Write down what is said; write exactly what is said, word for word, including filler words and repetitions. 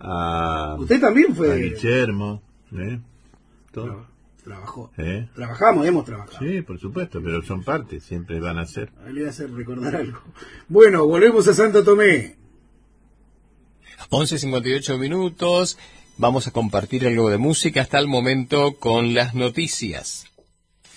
a... Usted también fue... A Guillermo, ¿eh? Todo. Tra- trabajó. ¿Eh? Trabajamos, hemos trabajado. Sí, por supuesto, pero son partes, siempre van a ser. Le voy a hacer recordar algo. Bueno, volvemos a Santo Tomé. once cincuenta y ocho minutos. Vamos a compartir algo de música hasta el momento con las noticias.